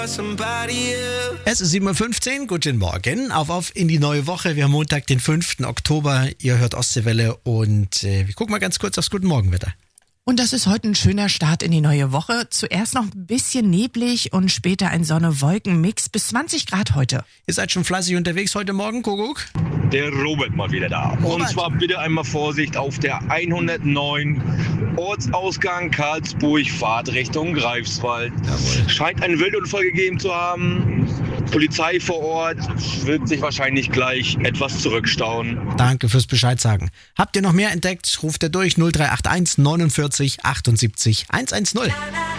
Es ist 7.15 Uhr, guten Morgen, auf in die neue Woche. Wir haben Montag, den 5. Oktober, ihr hört Ostseewelle und wir gucken mal ganz kurz aufs Guten Morgenwetter. Und das ist heute ein schöner Start in die neue Woche. Zuerst noch ein bisschen neblig und später ein Sonne-Wolken-Mix bis 20 Grad heute. Ihr seid schon fleißig unterwegs heute Morgen, Kuckuck? Der Robert mal wieder da. Robert. Und zwar bitte einmal Vorsicht auf der 109 Ortsausgang Karlsburg, Fahrtrichtung Greifswald. Jawohl. Scheint einen Wildunfall gegeben zu haben. Polizei vor Ort wird sich wahrscheinlich gleich etwas zurückstauen. Danke fürs Bescheid sagen. Habt ihr noch mehr entdeckt? Ruft ihr durch 0381 49 78 110.